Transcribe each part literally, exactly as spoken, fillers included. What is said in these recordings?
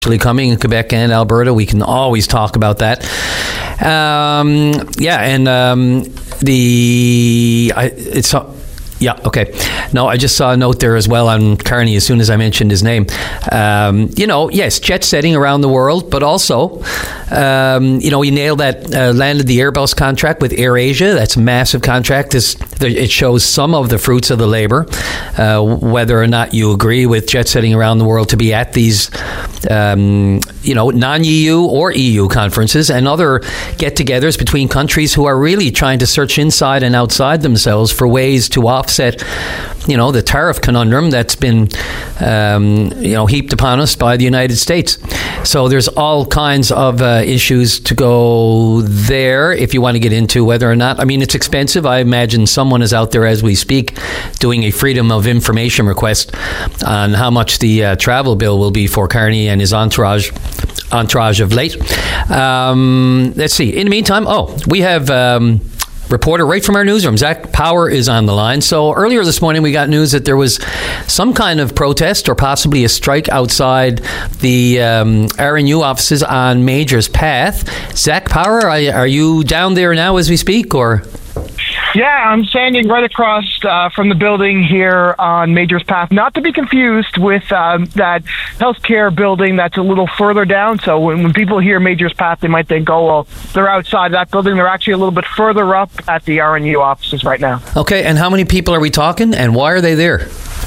coming in Quebec and Alberta. We can always talk about that. Um, yeah, and um, the I, it's yeah okay. No, I just saw a note there as well on Carney as soon as I mentioned his name. Um, you know, yes, jet setting around the world, but also, um, you know, he nailed that, uh, landed the Airbus contract with AirAsia. That's a massive contract. This, it shows some of the fruits of the labor. Uh, whether or not you agree with jet setting around the world to be at these, um, you know, non-E U or E U conferences and other get-togethers between countries who are really trying to search inside and outside themselves for ways to offset, you know, the tariff conundrum that's been, um, you know, heaped upon us by the United States. So there's all kinds of uh, issues to go there if you want to get into whether or not. I mean, it's expensive. I imagine someone is out there as we speak doing a freedom of information request on how much the uh, travel bill will be for Carney and his entourage. Entourage of late. Um, let's see. In the meantime, oh, we have. Um, Reporter right from our newsroom, Zach Power, is on the line. So earlier this morning, we got news that there was some kind of protest or possibly a strike outside the um, R N U offices on Major's Path. Zach Power, are, are you down there now as we speak, or? Yeah, I'm standing right across uh, from the building here on Major's Path, not to be confused with um, that healthcare building that's a little further down. So when, when people hear Major's Path, they might think, oh, well, they're outside that building. They're actually a little bit further up at the R N U offices right now. Okay, and how many people are we talking, and why are they there?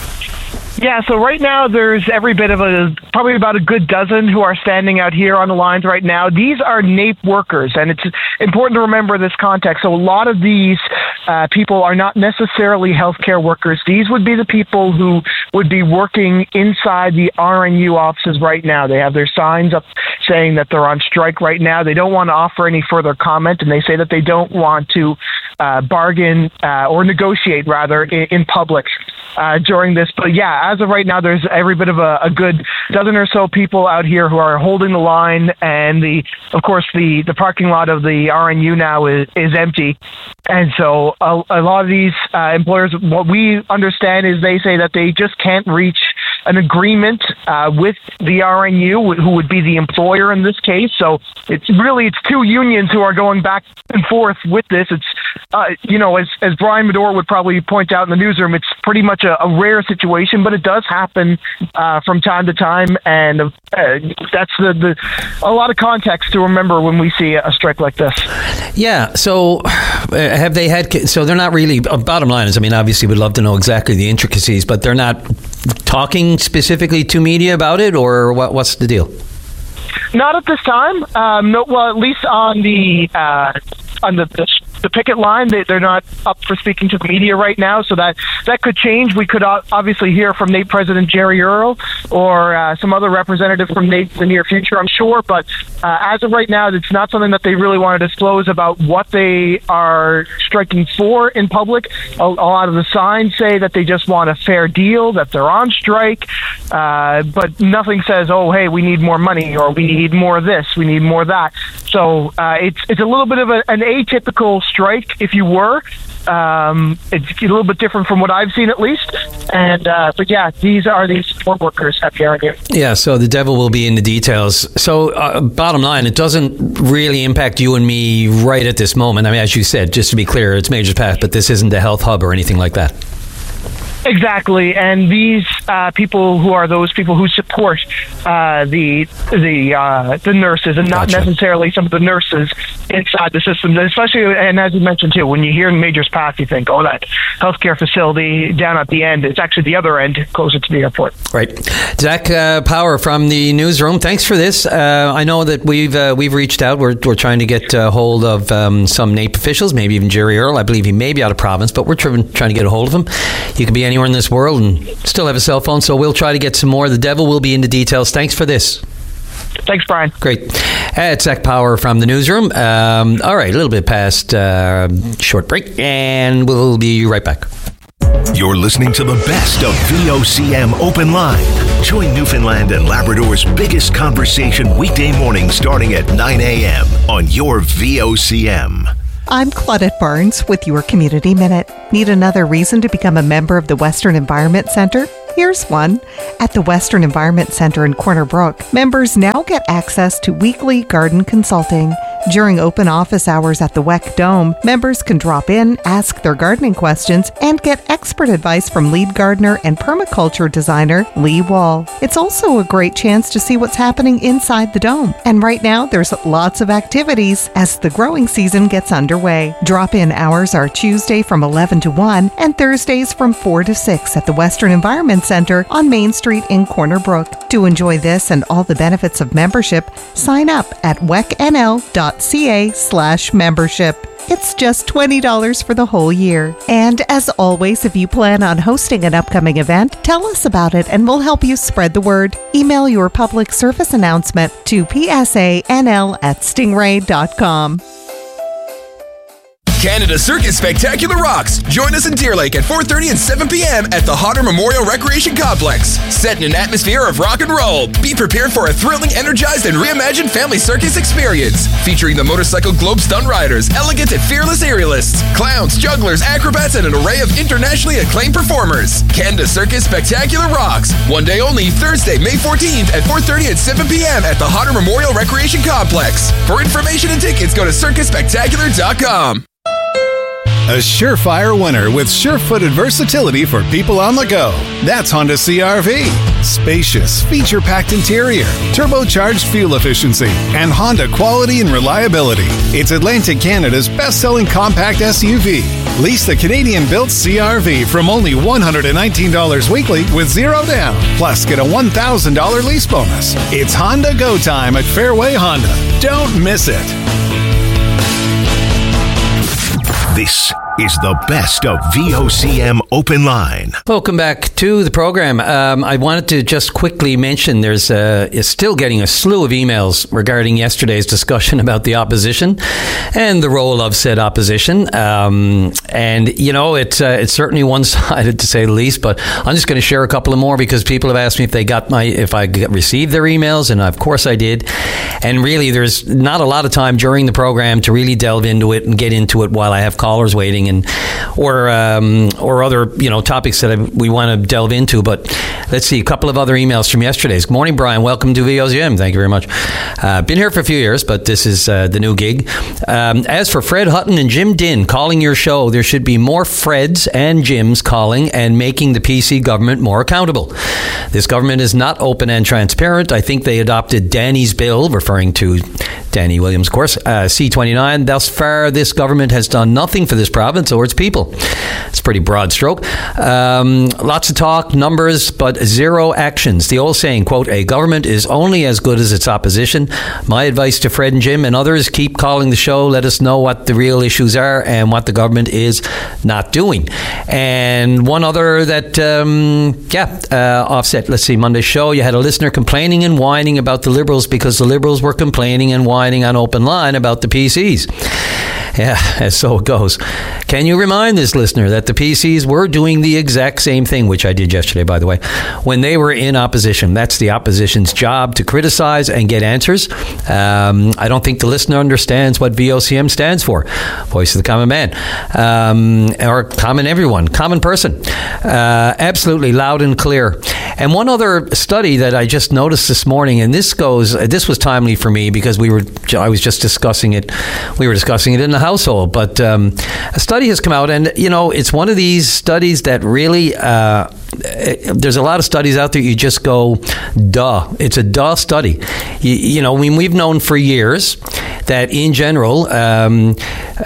Yeah, so right now there's every bit of a, probably about a good dozen who are standing out here on the lines right now. These are NAPE workers, and it's important to remember this context. So a lot of these uh, people are not necessarily healthcare workers. These would be the people who would be working inside the R N U offices right now. They have their signs up saying that they're on strike right now. They don't want to offer any further comment, and they say that they don't want to uh, bargain uh, or negotiate, rather, in, in public uh, during this. But yeah, as of right now, there's every bit of a, a good dozen or so people out here who are holding the line, and the, of course, the, the parking lot of the R N U now is, is empty. And so a, a lot of these uh, employers, what we understand is they say that they just can't reach an agreement uh, with the R N U, who would be the employer in this case. So it's really, it's two unions who are going back and forth with this. It's, uh, you know, as, as Brian Medore would probably point out in the newsroom, it's pretty much a, a rare situation, but it does happen uh, from time to time. And uh, that's the, the a lot of context to remember when we see a strike like this. Yeah. So uh, have they had, so they're not really, uh, bottom line is, I mean, obviously we'd love to know exactly the intricacies, but they're not talking specifically to media about it, or what? What's the deal? Not at this time. Um, no, well, at least on the uh, on the, the the picket line, they, they're not up for speaking to the media right now. So that that could change. We could obviously hear from NAPE President Jerry Earle or uh, some other representative from NAPE in the near future, I'm sure. But uh, as of right now, it's not something that they really want to disclose about what they are striking for in public. A, a lot of the signs say that they just want a fair deal, that they're on strike, uh, but nothing says, oh, hey, we need more money, or we need more of this, we need more of that. So uh, it's it's a little bit of a, an atypical strike, if you were. Um, it's a little bit different from what I've seen, at least. And uh, but yeah, these are the support workers at the R N U. Yeah, so the devil will be in the details. So uh, bottom line, it doesn't really impact you and me right at this moment. I mean, as you said, just to be clear, it's Major's Path, but this isn't a health hub or anything like that. Exactly, and these uh, people who are those people who support uh, the the uh, the nurses, and not gotcha. necessarily some of the nurses inside the system. Especially, and as you mentioned too, when you hear Major's Path, you think, oh, that healthcare facility down at the end. It's actually the other end, closer to the airport. Right, Zach uh, Power from the newsroom. Thanks for this. Uh, I know that we've uh, we've reached out. We're we're trying to get uh, hold of um, some NAPE officials, maybe even Jerry Earle. I believe he may be out of province, but we're trying trying to get a hold of him. You can be any anywhere in this world and still have a cell phone, so we'll try to get some more. The devil will be in the details. Thanks for this. Thanks, Brian. Great. Uh, it's Zach Power from the newsroom. Um, all right, a little bit past uh, short break, and we'll be right back. You're listening to the best of V O C M Open Line. Join Newfoundland and Labrador's biggest conversation weekday morning starting at nine a.m. on your V O C M. I'm Claudette Barnes with your Community Minute. Need another reason to become a member of the Western Environment Center? Here's one. At the Western Environment Center in Corner Brook, members now get access to weekly garden consulting. During open office hours at the W E C Dome, members can drop in, ask their gardening questions, and get expert advice from lead gardener and permaculture designer Lee Wall. It's also a great chance to see what's happening inside the dome. And right now, there's lots of activities as the growing season gets underway. Drop-in hours are Tuesday from eleven to one and Thursdays from four to six at the Western Environment Center on Main Street in Corner Brook. To enjoy this and all the benefits of membership, sign up at wecnl.ca slash membership. It's just twenty dollars for the whole year. And as always, if you plan on hosting an upcoming event, tell us about it and we'll help you spread the word. Email your public service announcement to psanl at stingray dot com. Canada Circus Spectacular rocks. Join us in Deer Lake at four thirty and seven p.m. at the Hodder Memorial Recreation Complex. Set in an atmosphere of rock and roll. Be prepared for a thrilling, energized, and reimagined family circus experience. Featuring the Motorcycle Globe Stunt Riders, elegant and fearless aerialists, clowns, jugglers, acrobats, and an array of internationally acclaimed performers. Canada Circus Spectacular rocks. One day only, Thursday, May fourteenth at four thirty and seven p.m. at the Hodder Memorial Recreation Complex. For information and tickets, go to circus spectacular dot com. A surefire winner with sure-footed versatility for people on the go. That's Honda C R V. Spacious, feature-packed interior, turbocharged fuel efficiency, and Honda quality and reliability. It's Atlantic Canada's best-selling compact S U V. Lease the Canadian-built C R V from only one hundred nineteen dollars weekly with zero down. Plus, get a one thousand dollars lease bonus. It's Honda Go Time at Fairway Honda. Don't miss it. This is the best of V O C M Open Line. Welcome back to the program. Um, I wanted to just quickly mention there's uh, is still getting a slew of emails regarding yesterday's discussion about the opposition and the role of said opposition. Um, and, you know, it's, uh, it's certainly one-sided to say the least, but I'm just going to share a couple of more because people have asked me if they got my, if I received their emails, and of course I did. And really, there's not a lot of time during the program to really delve into it and get into it while I have callers waiting and or um, or other you know topics that I, we want to delve into. But let's see, a couple of other emails from yesterday's. Good morning, Brian. Welcome to V O C M. Thank you very much. Uh, been here for a few years, but this is uh, the new gig. Um, as for Fred Hutton and Jim Dinn calling your show, there should be more Freds and Jims calling and making the P C government more accountable. This government is not open and transparent. I think they adopted Danny's bill, referring to Danny Williams, of course, uh, C twenty-nine. Thus far, this government has done nothing for this province or its people. It's a pretty broad stroke. Um, lots of talk, numbers, but zero actions. The old saying, quote, a government is only as good as its opposition. My advice to Fred and Jim and others, keep calling the show. Let us know what the real issues are and what the government is not doing. And one other that, um, yeah, uh, offset, let's see, Monday's show, you had a listener complaining and whining about the Liberals because the Liberals were complaining and whining on Open Line about the P Cs. Yeah, so it goes. Can you remind this listener that the P Cs were doing the exact same thing, which I did yesterday, by the way, when they were in opposition? That's the opposition's job, to criticize and get answers. Um, I don't think the listener understands what V O C M stands for. Voice of the Common Man. Um, or common everyone, common person. Uh, absolutely loud and clear. And one other study that I just noticed this morning, and this goes, this was timely for me because we were, I was just discussing it. We were discussing it in the household, but um, a study has come out, and you know, it's one of these studies that really, uh, there's a lot of studies out there. You just go, duh. It's a duh study. You, you know, I mean, we've known for years that in general, um,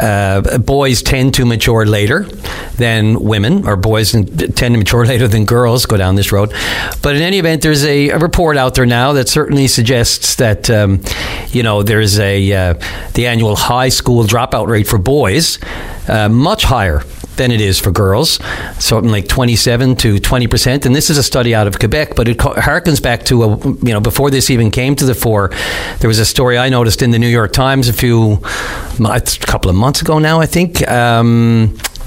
uh, boys tend to mature later than women, or boys tend to mature later than girls. Go down this road. But in any event, there's a, a report out there now that certainly suggests that, um, you know, there's a, uh, the annual high school dropout rate for boys, uh, much higher than it is for girls, something like twenty-seven to twenty percent. And this is a study out of Quebec, but it harkens back to, a, you know, before this even came to the fore, there was a story I noticed in the New York Times a few, a couple of months ago now, I think, um,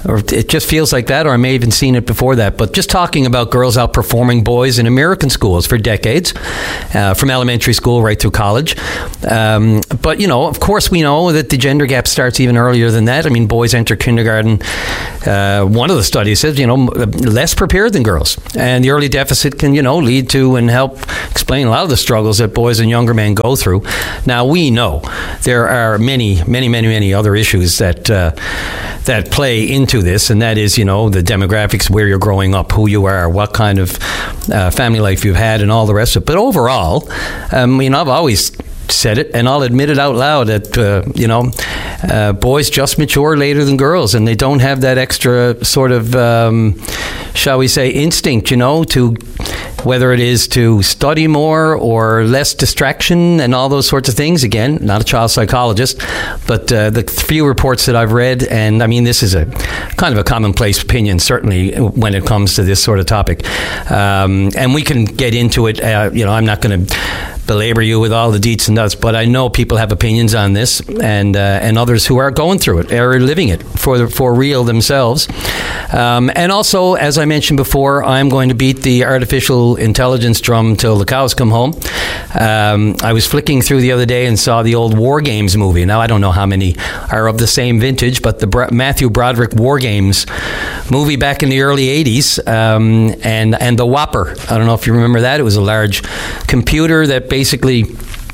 or it just feels like that, or I may have even seen it before that. But just talking about girls outperforming boys in American schools for decades, uh, from elementary school right through college. Um, but, you know, of course we know that the gender gap starts even earlier than that. I mean, boys enter kindergarten, uh, one of the studies says, you know, less prepared than girls. And the early deficit can, you know, lead to and help explain a lot of the struggles that boys and younger men go through. Now, we know there are many, many, many, many other issues that uh, that play into this, and that is, you know, the demographics, where you're growing up, who you are, what kind of uh, family life you've had, and all the rest of it. But overall, um, you know, I've always said it, and I'll admit it out loud, that, uh, you know, uh, boys just mature later than girls, and they don't have that extra sort of, um, shall we say, instinct, you know, to, whether it is to study more or less distraction and all those sorts of things. Again, not a child psychologist, but uh, the few reports that I've read, and I mean, this is a kind of a commonplace opinion, certainly when it comes to this sort of topic. Um, and we can get into it. Uh, you know, I'm not going to belabor you with all the deets and nuts, but I know people have opinions on this, and uh, and others who are going through it, are living it for for real themselves. Um, and also, as I mentioned before, I'm going to beat the artificial intelligence drum till the cows come home. Um, I was flicking through the other day and saw the old War Games movie. Now, I don't know how many are of the same vintage, but the Bra- Matthew Broderick War Games movie back in the early eighties, um, and, and the Whopper. I don't know if you remember that. It was a large computer that basically,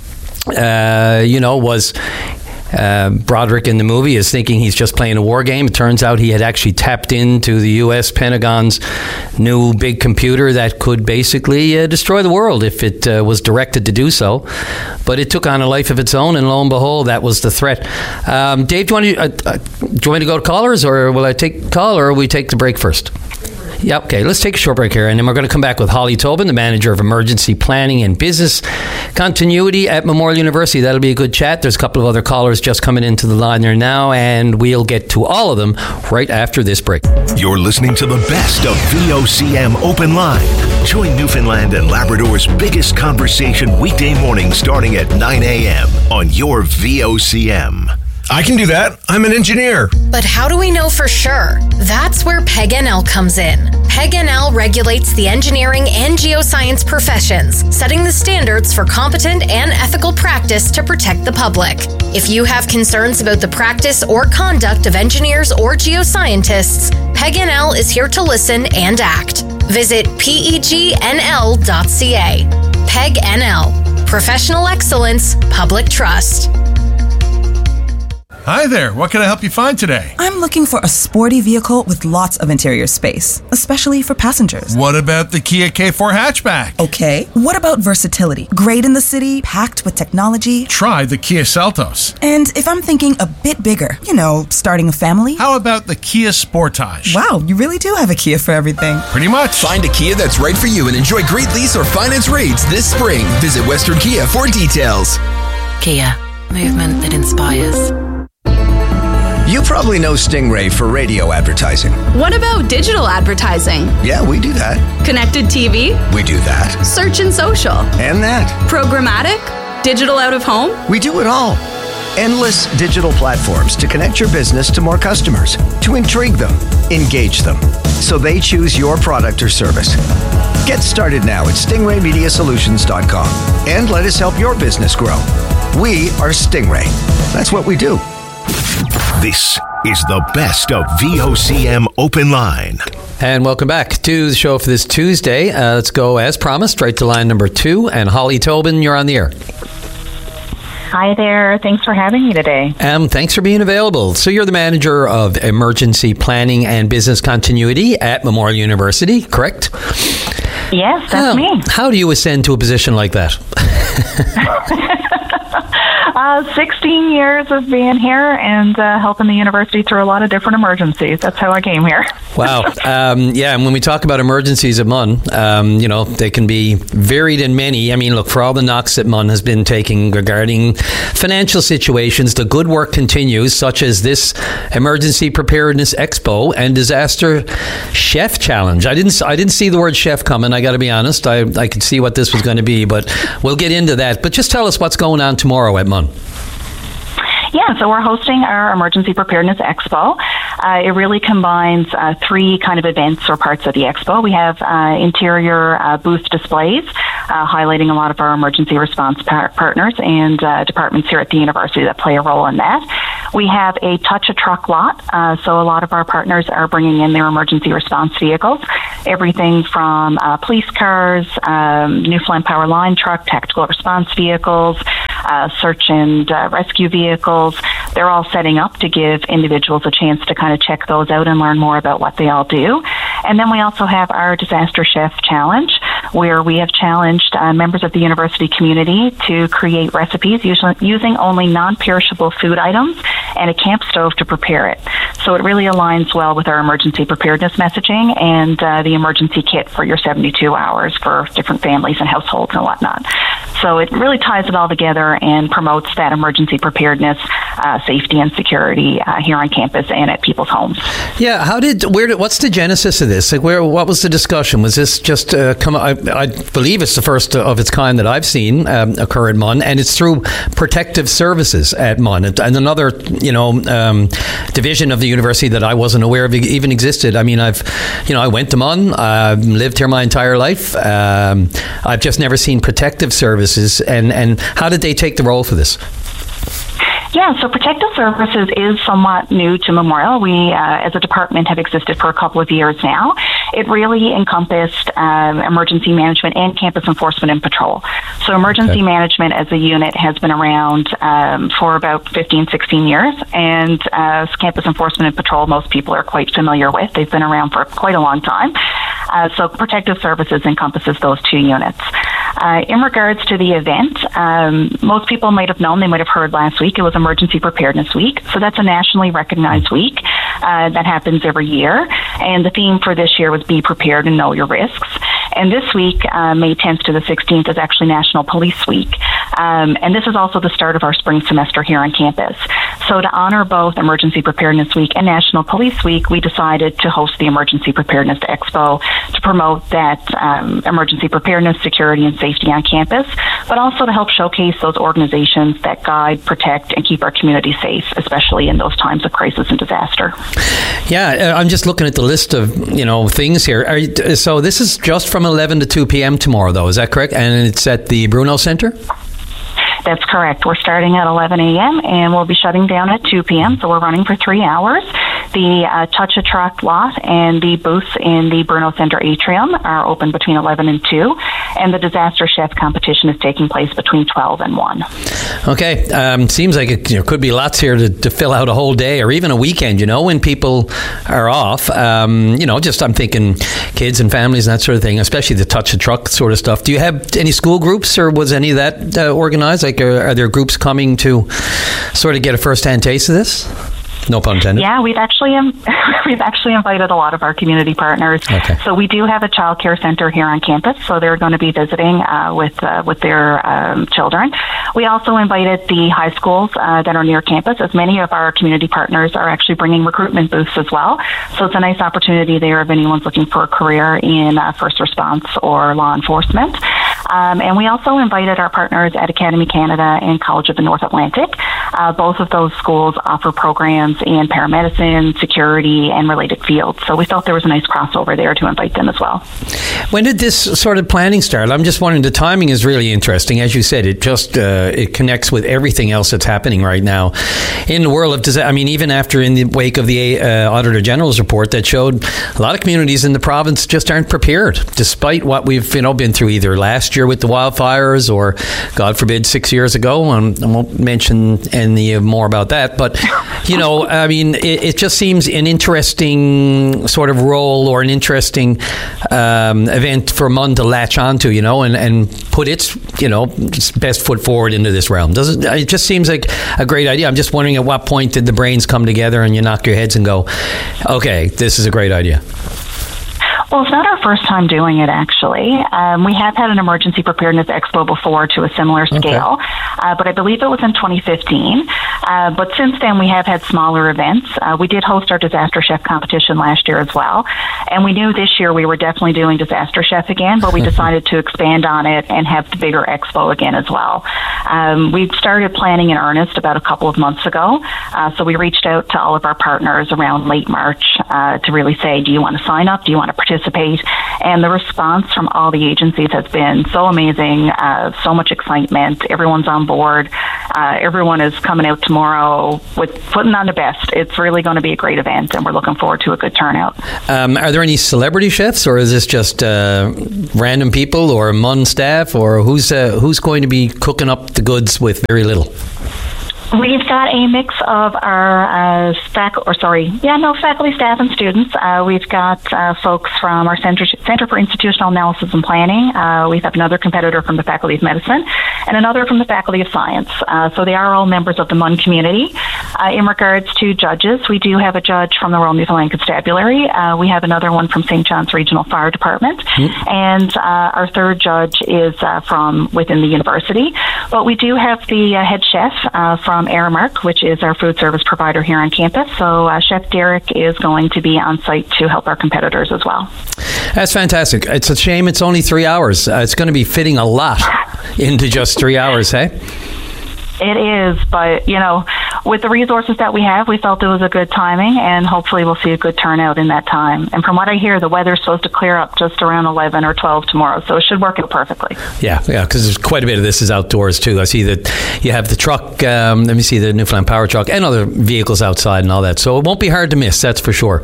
uh, you know, was... Uh, Broderick in the movie is thinking he's just playing a war game. It turns out he had actually tapped into the U S Pentagon's new big computer that could basically uh, destroy the world if it uh, was directed to do so. But it took on a life of its own, and lo and behold, that was the threat. Um, Dave, do you, want to, uh, uh, do you want me to go to callers, or will I take call, or will we take the break first? Yeah, okay, let's take a short break here, and then we're going to come back with Holly Tobin, the Manager of Emergency Planning and Business Continuity at Memorial University. That'll be a good chat. There's a couple of other callers just coming into the line there now, and we'll get to all of them right after this break. You're listening to the best of V O C M Open Line. Join Newfoundland and Labrador's biggest conversation weekday morning starting at nine a.m. on your V O C M. I can do that. I'm an engineer. But how do we know for sure? That's where P E G N L comes in. P E G N L regulates the engineering and geoscience professions, setting the standards for competent and ethical practice to protect the public. If you have concerns about the practice or conduct of engineers or geoscientists, P E G N L is here to listen and act. Visit P E G N L dot C A. P E G N L. Professional excellence, public trust. Hi there. What can I help you find today? I'm looking for a sporty vehicle with lots of interior space, especially for passengers. What about the Kia K four hatchback? Okay. What about versatility? Great in the city, packed with technology. Try the Kia Seltos. And if I'm thinking a bit bigger, you know, starting a family? How about the Kia Sportage? Wow, you really do have a Kia for everything. Pretty much. Find a Kia that's right for you and enjoy great lease or finance rates this spring. Visit Western Kia for details. Kia. Movement that inspires. You probably know Stingray for radio advertising. What about digital advertising? Yeah, we do that. Connected T V? We do that. Search and social? And that. Programmatic? Digital out of home? We do it all. Endless digital platforms to connect your business to more customers, to intrigue them, engage them, so they choose your product or service. Get started now at stingray media solutions dot com and let us help your business grow. We are Stingray. That's what we do. This is the best of V O C M Open Line. And welcome back to the show for this Tuesday. Uh, let's go, as promised, right to line number two. And Holly Tobin, you're on the air. Hi there. Thanks for having me today. Um, thanks for being available. So you're the Manager of Emergency Planning and Business Continuity at Memorial University, correct? Yes, that's how, me. How do you ascend to a position like that? uh, sixteen years of being here and uh, helping the university through a lot of different emergencies. That's how I came here. Wow. Um, yeah, and when we talk about emergencies at M U N, um, you know, they can be varied and many. I mean, look, for all the knocks that M U N has been taking regarding financial situations, the good work continues, such as this Emergency Preparedness Expo and Disaster Chef Challenge. I didn't I didn't see the word chef coming, I got to be honest. I, I could see what this was going to be, but we'll get into that. But just tell us what's going on tomorrow at M U N. Yeah, so we're hosting our Emergency Preparedness Expo. Uh, it really combines uh, three kind of events or parts of the expo. We have uh, interior uh, booth displays uh, highlighting a lot of our emergency response par- partners and uh, departments here at the university that play a role in that. We have a touch a truck lot, uh, so a lot of our partners are bringing in their emergency response vehicles, everything from uh, police cars, um, Newfoundland Power Line truck, tactical response vehicles, uh, search and uh, rescue vehicles. They're all setting up to give individuals a chance to kind of check those out and learn more about what they all do. And then we also have our Disaster Chef Challenge, where we have challenged uh, members of the university community to create recipes usually using only non-perishable food items and a camp stove to prepare it. So it really aligns well with our emergency preparedness messaging and uh, the emergency kit for your seventy-two hours for different families and households and whatnot. So it really ties it all together and promotes that emergency preparedness, uh, safety and security uh, here on campus and at people's homes. Yeah, how did where did what's the genesis of this? Like, where what was the discussion? Was this just uh, come? I, I believe it's the first of its kind that I've seen um, occur at M U N, and it's through Protective Services at M U N, and, and another you know um, division of the university that I wasn't aware of even existed. I mean, I've you know I went to M U N, I've lived here my entire life. Um, I've just never seen Protective Services, and and how did they take the role for this? Yeah, so Protective Services is somewhat new to Memorial. We, uh, as a department, have existed for a couple of years now. It really encompassed um, emergency management and campus enforcement and patrol. So emergency okay. management as a unit has been around um, for about fifteen, sixteen years, and uh, campus enforcement and patrol most people are quite familiar with. They've been around for quite a long time. Uh, so Protective Services encompasses those two units. Uh, in regards to the event, um, most people might have known, they might have heard last week, it was Emergency Preparedness Week. So that's a nationally recognized week uh, that happens every year. And the theme for this year was Be Prepared and Know Your Risks. And this week, uh, May tenth to the sixteenth, is actually National Police Week. Um, and this is also the start of our spring semester here on campus. So to honor both Emergency Preparedness Week and National Police Week, we decided to host the Emergency Preparedness Expo to promote that um, emergency preparedness, security, and safety on campus, but also to help showcase those organizations that guide, protect, and keep our community safe, especially in those times of crisis and disaster. Yeah, I'm just looking at the list of, you know, things here. Are you, so this is just from eleven to two p.m. tomorrow, though, is that correct? And it's at the Bruno Center? That's correct. We're starting at eleven a.m. and we'll be shutting down at two p.m. So we're running for three hours. The uh, Touch a Truck lot and the booths in the Bruno Center atrium are open between eleven and two, and the Disaster Chef competition is taking place between twelve and one. Okay. Um, seems like it you know, could be lots here to, to fill out a whole day or even a weekend, you know, when people are off. Um, you know, just I'm thinking kids and families and that sort of thing, especially the Touch a Truck sort of stuff. Do you have any school groups, or was any of that uh, organized? Like, are, are there groups coming to sort of get a first-hand taste of this? No pun intended. Yeah, we've actually um, we've actually invited a lot of our community partners. Okay. So we do have a child care center here on campus, so they're going to be visiting uh, with uh, with their um, children. We also invited the high schools uh, that are near campus, as many of our community partners are actually bringing recruitment booths as well. So it's a nice opportunity there if anyone's looking for a career in uh, first response or law enforcement. Um, and we also invited our partners at Academy Canada and College of the North Atlantic. Uh, both of those schools offer programs in paramedicine, security, and related fields. So we felt there was a nice crossover there to invite them as well. When did this sort of planning start? I'm just wondering, the timing is really interesting. As you said, it just uh, it connects with everything else that's happening right now in the world of disaster. I mean, even after in the wake of the uh, Auditor General's report that showed a lot of communities in the province just aren't prepared, despite what we've you know been through either last year with the wildfires or, God forbid, six years ago. Um, I won't mention any more about that, but you know, I mean, it, it just seems an interesting sort of role or an interesting um, event for M U N to latch onto, you know, and, and put its, you know, best foot forward into this realm. Does it, it just seems like a great idea. I'm just wondering, at what point did the brains come together and you knock your heads and go, okay, this is a great idea? Well, it's not our first time doing it, actually. Um, we have had an emergency preparedness expo before to a similar scale, okay. uh, but I believe it was in twenty fifteen. Uh, but since then, we have had smaller events. Uh, we did host our Disaster Chef competition last year as well, and we knew this year we were definitely doing Disaster Chef again, but we decided to expand on it and have the bigger expo again as well. Um, we started planning in earnest about a couple of months ago, uh, so we reached out to all of our partners around late March uh, to really say, do you want to sign up? Do you want to participate? And the response from all the agencies has been so amazing, uh, so much excitement. Everyone's on board. Uh, everyone is coming out tomorrow with putting on the best. It's really going to be a great event, and we're looking forward to a good turnout. Um, are there any celebrity chefs, or is this just uh, random people, or M U N staff, or who's uh, who's going to be cooking up the goods with very little? We've got a mix of our uh, fac- or sorry, yeah, no, faculty, staff, and students. Uh, we've got uh, folks from our Center, Center for Institutional Analysis and Planning. Uh, we have another competitor from the Faculty of Medicine and another from the Faculty of Science. Uh, so they are all members of the M U N community. Uh, in regards to judges, we do have a judge from the Royal Newfoundland Constabulary. Uh, we have another one from Saint John's Regional Fire Department. Mm-hmm. And uh, our third judge is uh, from within the university. But we do have the uh, head chef uh, from Aramark, which is our food service provider here on campus. So uh, Chef Derek is going to be on site to help our competitors as well. That's fantastic. It's a shame it's only three hours. Uh, it's going to be fitting a lot into just three hours, hey? It is, but, you know, with the resources that we have, we felt it was a good timing, and hopefully we'll see a good turnout in that time. And from what I hear, the weather's supposed to clear up just around eleven or twelve tomorrow, so it should work out perfectly. Yeah, yeah, because there's quite a bit of this is outdoors, too. I see that you have the truck, um, let me see, the Newfoundland Power Truck, and other vehicles outside and all that, so it won't be hard to miss, that's for sure.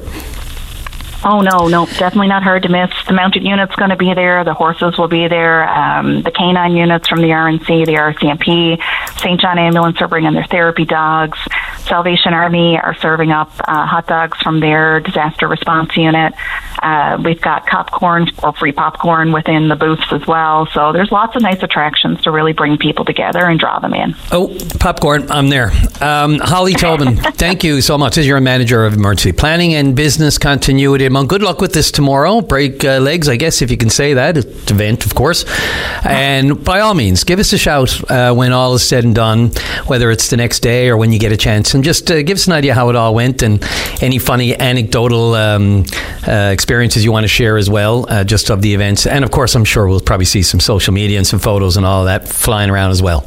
Oh, no, no, definitely not hard to miss. The mounted unit's going to be there. The horses will be there. Um, the canine units from the R N C, the R C M P, Saint John Ambulance are bringing their therapy dogs. Salvation Army are serving up uh, hot dogs from their disaster response unit. Uh, we've got popcorn or free popcorn within the booths as well. So there's lots of nice attractions to really bring people together and draw them in. Oh, popcorn, I'm there. Um, Holly Tobin, thank you so much. As you're a manager of emergency planning and business continuity. Good luck with this tomorrow. Break uh, legs, I guess, if you can say that. It's an event, of course. And by all means, give us a shout uh, when all is said and done, whether it's the next day or when you get a chance. And just uh, give us an idea how it all went and any funny anecdotal um, uh, experiences you want to share as well, uh, just of the events. And, of course, I'm sure we'll probably see some social media and some photos and all of that flying around as well.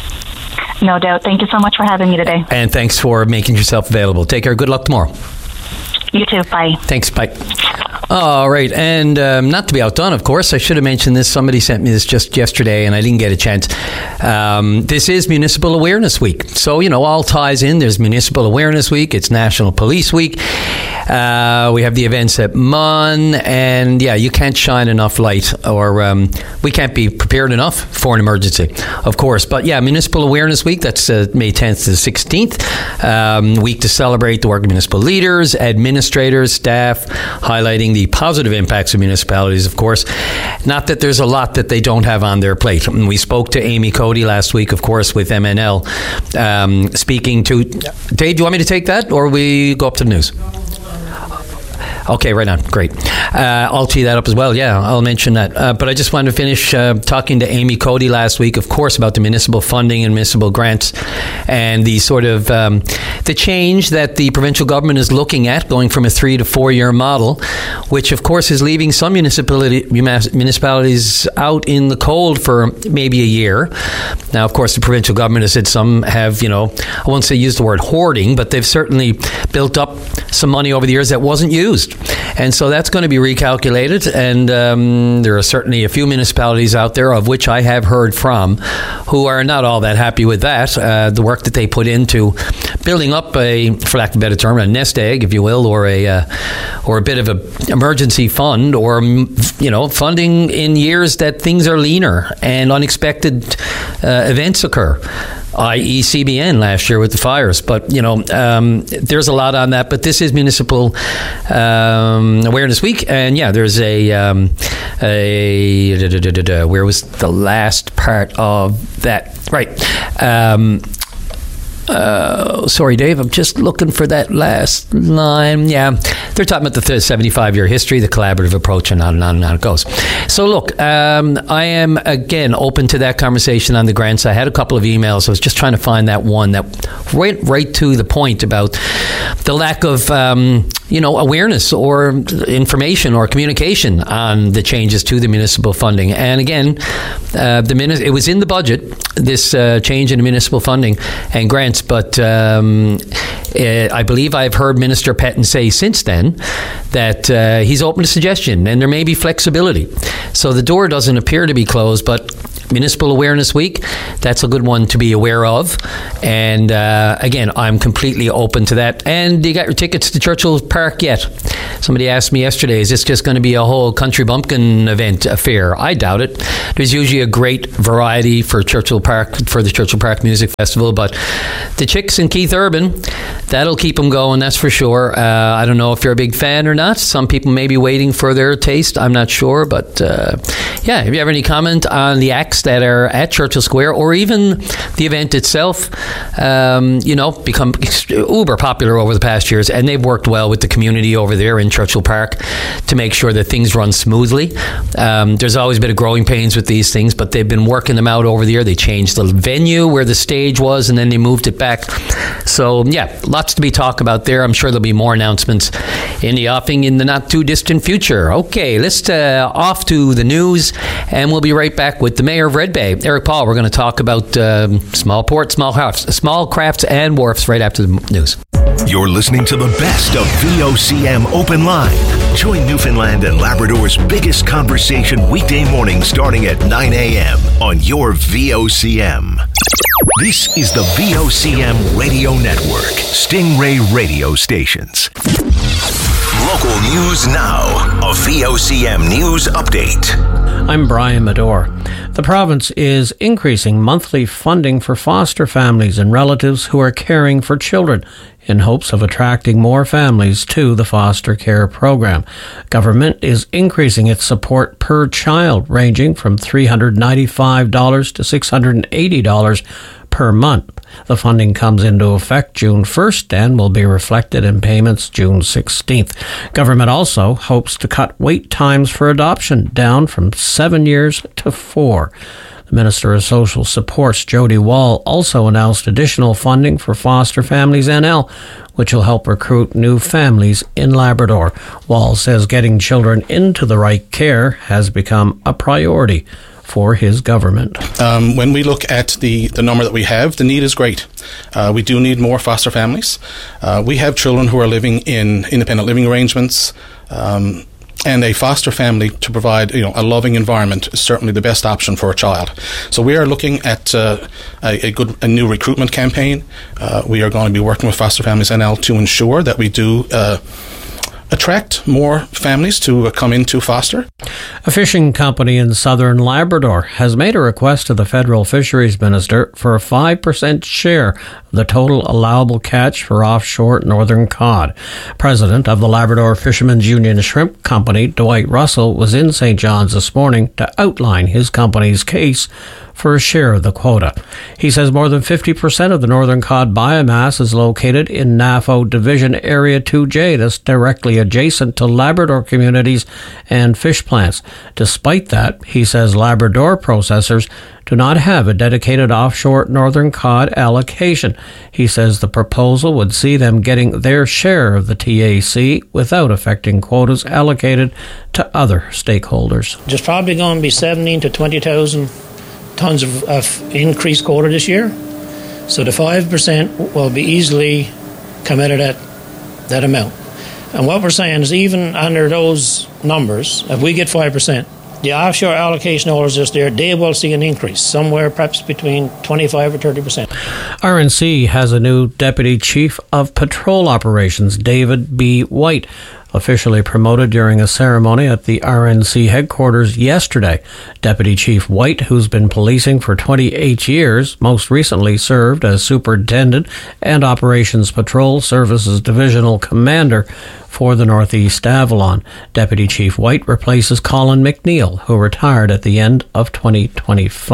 No doubt. Thank you so much for having me today. And thanks for making yourself available. Take care. Good luck tomorrow. You too. Bye. Thanks. Bye. All right. And um, not to be outdone, of course, I should have mentioned this. Somebody sent me this just yesterday and I didn't get a chance. Um, this is Municipal Awareness Week. So, you know, all ties in. There's Municipal Awareness Week. It's National Police Week. Uh, we have the events at M U N. And, yeah, you can't shine enough light or um, we can't be prepared enough for an emergency, of course. But, yeah, Municipal Awareness Week, that's uh, May tenth to the sixteenth. Um, week to celebrate the work of municipal leaders, administrators, staff, highlighting the positive impacts of municipalities, of course. Not that there's a lot that they don't have on their plate. And we spoke to Amy Cody last week, of course, with M N L, um, speaking to... Dave, do you want me to take that, or we go up to the news? Okay, right on. Great. Uh, I'll tee that up as well. Yeah, I'll mention that. Uh, but I just wanted to finish uh, talking to Amy Cody last week, of course, about the municipal funding and municipal grants and the sort of um, the change that the provincial government is looking at, going from a three to four year model, which, of course, is leaving some municipality, municipalities out in the cold for maybe a year. Now, of course, the provincial government has said some have, you know, I won't say use the word hoarding, but they've certainly built up some money over the years that wasn't used. And so that's going to be recalculated, and um, there are certainly a few municipalities out there, of which I have heard from, who are not all that happy with that, uh, the work that they put into building up a, for lack of a better term, a nest egg, if you will, or a uh, or a bit of an emergency fund, or, you know, funding in years that things are leaner and unexpected uh, events occur. that is. C B N last year with the fires. But, you know, um, there's a lot on that. But this is Municipal um, Awareness Week. And, yeah, there's a, um, a da, da, da, da, da, where was the last part of that? Right. Um, Uh, sorry, Dave, I'm just looking for that last line. Yeah, they're talking about the seventy-five-year history, the collaborative approach, and on and on and on it goes. So, look, um, I am, again, open to that conversation on the grants. I had a couple of emails. I was just trying to find that one that went right to the point about the lack of, um, you know, awareness or information or communication on the changes to the municipal funding. And, again, uh, the mini- it was in the budget, this uh, change in municipal funding and grants, but um, uh, I believe I've heard Minister Petten say since then that uh, he's open to suggestion and there may be flexibility. So the door doesn't appear to be closed, but Municipal Awareness Week, that's a good one to be aware of. And uh, again, I'm completely open to that. And you got your tickets to Churchill Park yet? Somebody asked me yesterday, is this just going to be a whole country bumpkin event affair? I doubt it. There's usually a great variety for Churchill Park, for the Churchill Park Music Festival, but the Chicks and Keith Urban, that'll keep them going, that's for sure. Uh, I don't know if you're a big fan or not. Some people may be waiting for their taste. I'm not sure, but uh, yeah, if you have any comment on the acts that are at Churchill Square or even the event itself, um, you know, become uber popular over the past years, and they've worked well with the community over there in Churchill Park to make sure that things run smoothly. Um, there's always been a growing pains with these things, but they've been working them out over the year. They changed the venue where the stage was, and then they moved it back. So, yeah, lots to be talked about there. I'm sure there'll be more announcements in the offing in the not-too-distant future. Okay, let's uh, off to the news, and we'll be right back with the Mayor of Red Bay, Eric Paul. We're going to talk about um, small ports, small crafts, small crafts and wharfs right after the news. You're listening to the best of V O C M Open Line. Join Newfoundland and Labrador's biggest conversation weekday mornings starting at nine a.m. on your V O C M. This is the V O C M Radio Network, Stingray Radio Stations. Local news now, a V O C M News Update. I'm Brian Medor. The province is increasing monthly funding for foster families and relatives who are caring for children in hopes of attracting more families to the foster care program. Government is increasing its support per child, ranging from three hundred ninety-five dollars to six hundred eighty dollars per month. The funding comes into effect June first and will be reflected in payments June sixteenth. Government also hopes to cut wait times for adoption down from seven years to four. The Minister of Social Supports, Jody Wall, also announced additional funding for Foster Families N L, which will help recruit new families in Labrador. Wall says getting children into the right care has become a priority for his government. Um, when we look at the, the number that we have, the need is great. Uh, we do need more foster families. Uh, we have children who are living in independent living arrangements, um, and a foster family to provide, you know, a loving environment is certainly the best option for a child. So we are looking at uh, a, a good a new recruitment campaign. Uh, we are going to be working with Foster Families N L to ensure that we do uh, attract more families to uh, come into foster. A fishing company in southern Labrador has made a request to the federal fisheries minister for a five percent share of the total allowable catch for offshore northern cod. President of the Labrador Fishermen's Union Shrimp Company, Dwight Russell, was in Saint John's this morning to outline his company's case for a share of the quota. He says more than fifty percent of the northern cod biomass is located in N A F O Division Area two J, that's directly adjacent to Labrador communities and fish plants. Despite that, he says Labrador processors do not have a dedicated offshore northern cod allocation. He says the proposal would see them getting their share of the T A C without affecting quotas allocated to other stakeholders. There's probably going to be seventeen to twenty thousand tons of, of increased quota this year. So the five percent will be easily come out of that, that amount. And what we're saying is even under those numbers, if we get five percent, the offshore allocation holders just there, they will see an increase, somewhere perhaps between twenty-five or thirty percent. R N C has a new Deputy Chief of Patrol Operations, David B. White, officially promoted during a ceremony at the R N C headquarters yesterday. Deputy Chief White, who's been policing for twenty-eight years, most recently served as Superintendent and Operations Patrol Services Divisional Commander for the Northeast Avalon. Deputy Chief White replaces Colin McNeil, who retired at the end of twenty twenty-five.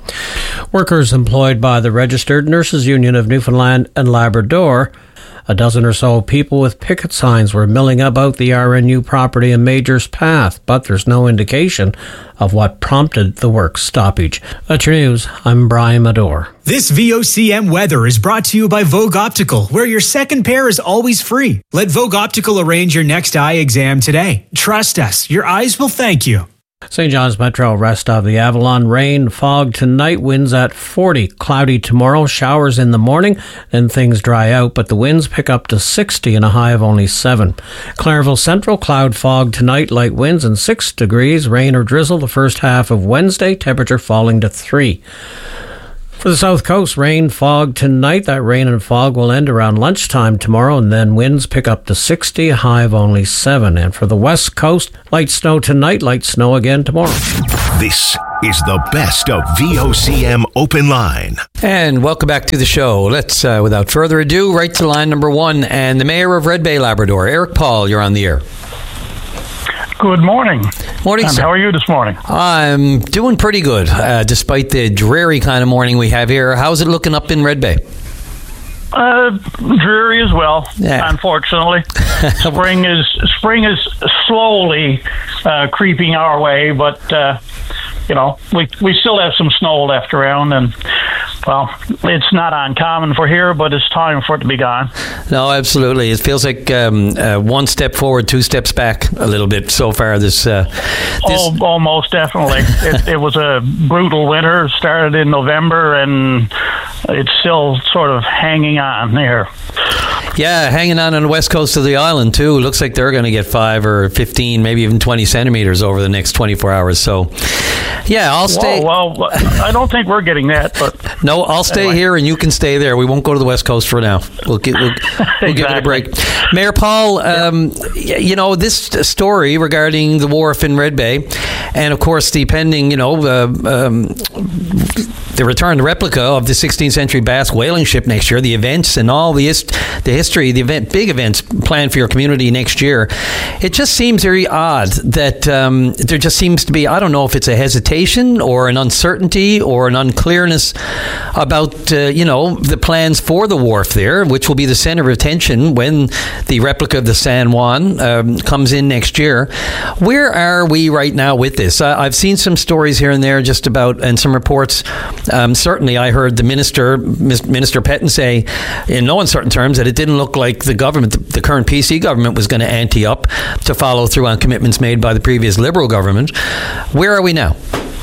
Workers employed by the Registered Nurses Union of Newfoundland and Labrador, a dozen or so people with picket signs were milling about the R N U property in Major's Path, but there's no indication of what prompted the work stoppage. That's your news. I'm Brian Madore. This V O C M weather is brought to you by Vogue Optical, where your second pair is always free. Let Vogue Optical arrange your next eye exam today. Trust us, your eyes will thank you. Saint John's Metro, rest of the Avalon. Rain, fog tonight, winds at forty. Cloudy tomorrow, showers in the morning, then things dry out, but the winds pick up to sixty and a high of only seven. Clareville Central, cloud, fog tonight, light winds and six degrees. Rain or drizzle the first half of Wednesday, temperature falling to three. For the South Coast, rain, fog tonight. That rain and fog will end around lunchtime tomorrow, and then winds pick up to sixty, a high of only seven. And for the West Coast, light snow tonight, light snow again tomorrow. This is the best of V O C M Open Line. And welcome back to the show. Let's, uh, without further ado, right to line number one. And the Mayor of Red Bay, Labrador, Eric Paul, you're on the air. Good morning. Morning, um, sir. How are you this morning? I'm doing pretty good, uh, despite the dreary kind of morning we have here. How's it looking up in Red Bay? Uh, dreary as well, yeah. Unfortunately. spring is spring is slowly uh, creeping our way, but uh, you know we we still have some snow left around, and well, it's not uncommon for here, but it's time for it to be gone. No, absolutely. It feels like um, uh, one step forward, two steps back a little bit so far. This, uh, this... Oh, almost definitely. it, it was a brutal winter. Started in November, and it's still sort of hanging on there. Yeah, hanging on on the west coast of the island, too. Looks like they're going to get five or fifteen, maybe even twenty centimeters over the next twenty-four hours. So, yeah, I'll stay. Whoa, well, I don't think we're getting that, but... No, I'll stay anyway. here and you can stay there. We won't go to the west coast for now. We'll, get, we'll, we'll exactly. give it a break. Mayor Paul, um, yeah. you know, this story regarding the wharf in Red Bay, and, of course, the pending, you know, uh, um, the return, the replica of the sixteenth century Basque whaling ship next year, the events and all the, hist- the history, the event, big events planned for your community next year. It just seems very odd that um, there just seems to be, I don't know if it's a hesitation or an uncertainty or an unclearness about, uh, you know, the plans for the wharf there, which will be the center of attention when the replica of the San Juan um, comes in next year. Where are we right now with this? I- I've seen some stories here and there just about, and some reports. Um, certainly, I heard the minister, Minister Petten, say in no uncertain terms that it didn't look like the government, the, the current P C government, was going to ante up to follow through on commitments made by the previous Liberal government. Where are we now?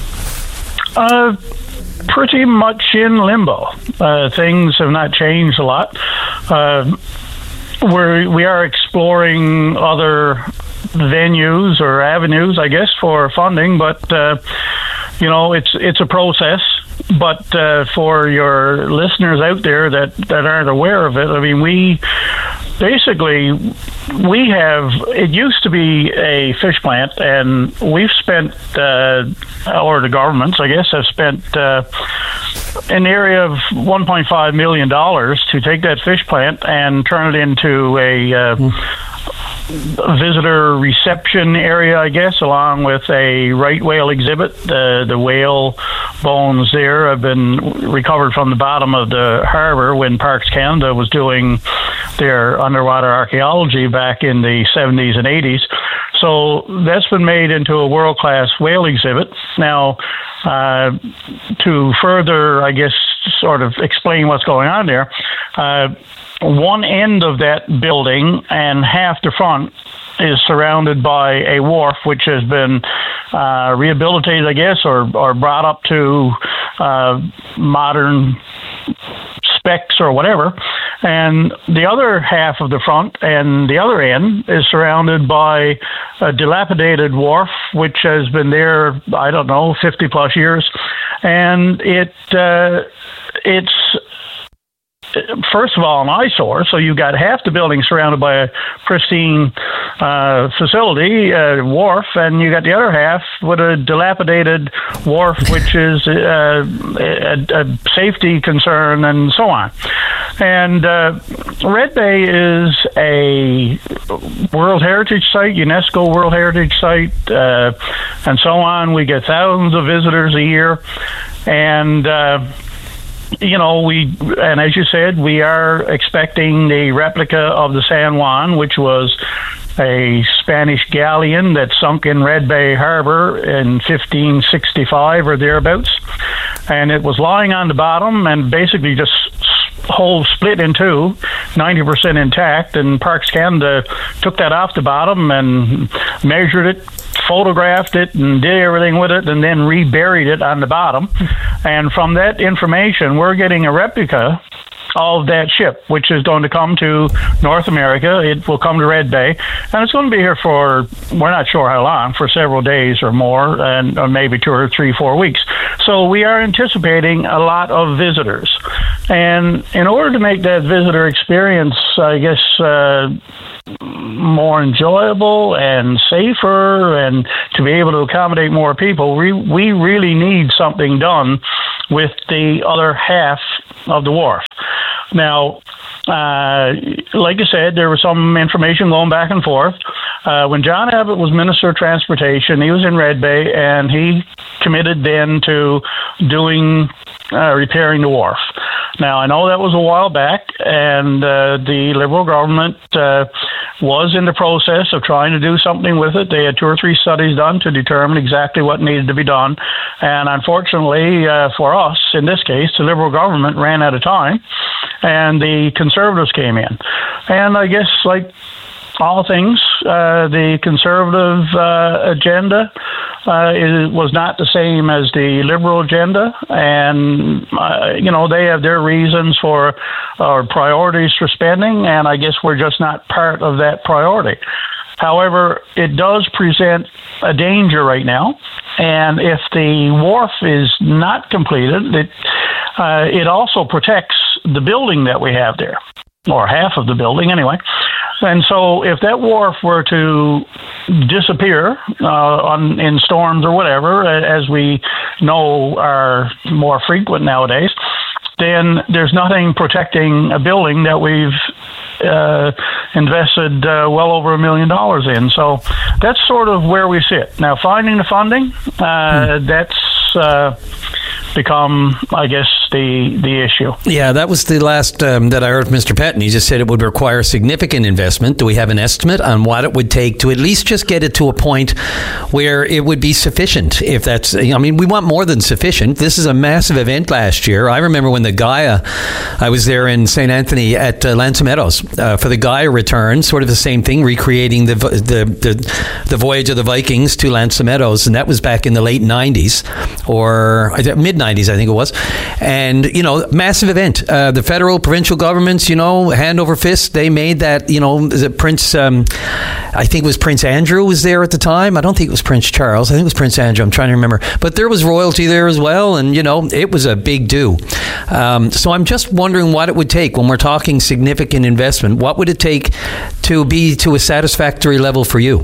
Uh, pretty much in limbo. Uh, things have not changed a lot. Uh, we're, we are exploring other venues or avenues, I guess, for funding, but uh, you know, it's it's a process. But uh, for your listeners out there that, that aren't aware of it, I mean, we basically, we have, it used to be a fish plant, and we've spent, uh, or the governments, I guess, have spent uh, an area of one point five million dollars to take that fish plant and turn it into a uh, visitor reception area, I guess, along with a right whale exhibit. The, the whale bones there have been recovered from the bottom of the harbor when Parks Canada was doing their underwater archaeology back in the seventies and eighties. So that's been made into a world-class whale exhibit. Now, uh, to further, I guess, sort of explain what's going on there, uh, one end of that building and half the front is surrounded by a wharf, which has been uh, rehabilitated, I guess, or, or brought up to uh, modern specs or whatever. And the other half of the front and the other end is surrounded by a dilapidated wharf, which has been there, I don't know, fifty plus years. And it uh, it's, first of all, an eyesore. So you've got half the building surrounded by a pristine uh, facility, uh, wharf, and you got the other half with a dilapidated wharf, which is uh, a, a safety concern and so on. And uh, Red Bay is a World Heritage Site, UNESCO World Heritage Site, uh, and so on. We get thousands of visitors a year. And, uh, you know, we, and as you said, we are expecting the replica of the San Juan, which was a Spanish galleon that sunk in Red Bay Harbor in fifteen sixty-five or thereabouts. And it was lying on the bottom and basically just whole split in two, ninety percent intact, and Parks Canada took that off the bottom and measured it, photographed it, and did everything with it, and then reburied it on the bottom. And from that information, we're getting a replica of that ship, which is going to come to North America. It will come to Red Bay, and it's going to be here for, we're not sure how long, for several days or more, and or maybe two or three, four weeks. So we are anticipating a lot of visitors. And in order to make that visitor experience, I guess, uh, more enjoyable and safer, and to be able to accommodate more people, we, we really need something done with the other half of the wharf. Now, uh, like I said, there was some information going back and forth. Uh, when John Abbott was Minister of Transportation, he was in Red Bay, and he committed then to doing uh, repairing the wharf. Now, I know that was a while back, and uh, the Liberal government uh, was in the process of trying to do something with it. They had two or three studies done to determine exactly what needed to be done. And unfortunately uh, for us, in this case, the Liberal government ran out of time, and the Conservatives came in. And I guess, like all things, uh, the Conservative uh, agenda uh, is, was not the same as the Liberal agenda, and uh, you know, they have their reasons for or priorities for spending, and I guess we're just not part of that priority. However, it does present a danger right now, and if the wharf is not completed, it uh, it also protects the building that we have there, or half of the building anyway. And so if that wharf were to disappear uh, on, in storms or whatever, as we know are more frequent nowadays, then there's nothing protecting a building that we've uh, invested uh, well over a million dollars in. So that's sort of where we sit. Now, finding the funding, uh, hmm. that's uh, become, I guess, the the issue. Yeah, that was the last um, that I heard from Mister Pettin. He just said it would require significant investment. Do we have an estimate on what it would take to at least just get it to a point where it would be sufficient? If that's, I mean, we want more than sufficient. This is a massive event last year. I remember when the Gaia, I was there in Saint Anthony at uh, L'Anse aux Meadows uh, for the Gaia return, sort of the same thing, recreating the the the, the voyage of the Vikings to L'Anse aux Meadows, and that was back in the late nineties or mid nineties, I think it was. And, you know, massive event. Uh, the federal, provincial governments, you know, hand over fist, they made that, you know, the Prince, um, I think it was Prince Andrew was there at the time. I don't think it was Prince Charles. I think it was Prince Andrew. I'm trying to remember. But there was royalty there as well. And, you know, it was a big do. Um, so I'm just wondering what it would take when we're talking significant investment. What would it take to be to a satisfactory level for you?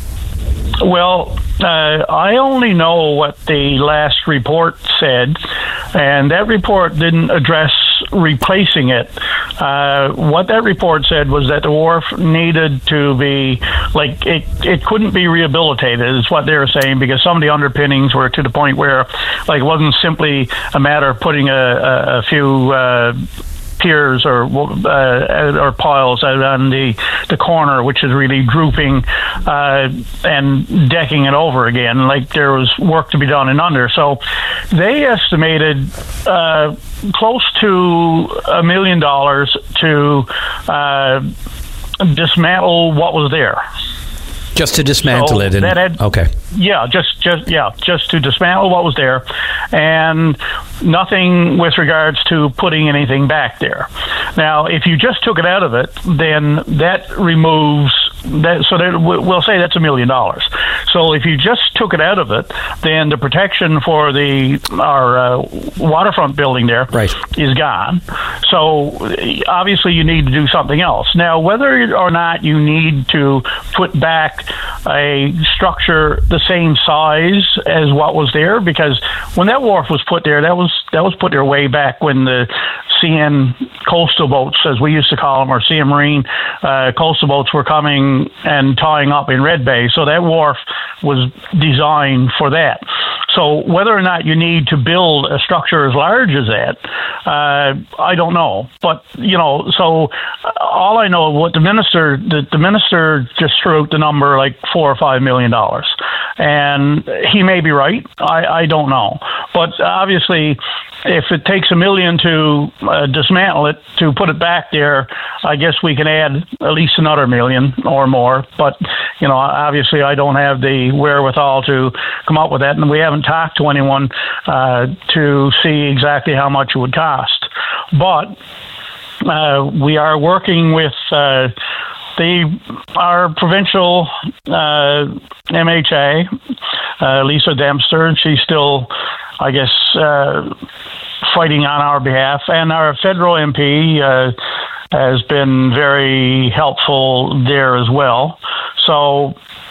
Well, uh, I only know what the last report said, and that report didn't address replacing it. Uh, what that report said was that the wharf needed to be, like, it, it couldn't be rehabilitated, is what they were saying, because some of the underpinnings were to the point where, like, it wasn't simply a matter of putting a, a, a few uh, piers or uh, or piles out on the, the corner, which is really drooping, uh, and decking it over again. Like, there was work to be done in under. So they estimated uh, close to a million dollars to uh, dismantle what was there. Just to dismantle so it. And, that had, okay. Yeah, just, just yeah, just to dismantle what was there, and nothing with regards to putting anything back there. Now, if you just took it out of it, then that removes that. So that we'll say that's a million dollars. So if you just took it out of it, then the protection for the our uh, waterfront building there right. is gone. So obviously you need to do something else. Now, whether or not you need to put back a structure the same size as what was there, because when that wharf was put there, that was that was put there way back when the C N coastal boats, as we used to call them, or Sea Marine uh, coastal boats were coming and tying up in Red Bay. So that wharf was designed for that. So whether or not you need to build a structure as large as that, uh, I don't know. But, you know, so all I know, what the minister, the, the minister just threw out the number like four or five million dollars. And he may be right. I, I don't know. But obviously, if it takes a million to uh, dismantle it, to put it back there, I guess we can add at least another million or more. But, you know, obviously I don't have the wherewithal to come up with that, and we haven't talked to anyone uh, to see exactly how much it would cost. But uh, we are working with uh, the our provincial uh, M H A, uh, Lisa Dempster, and she's still, I guess, uh, fighting on our behalf, and our federal M P uh, has been very helpful there as well. So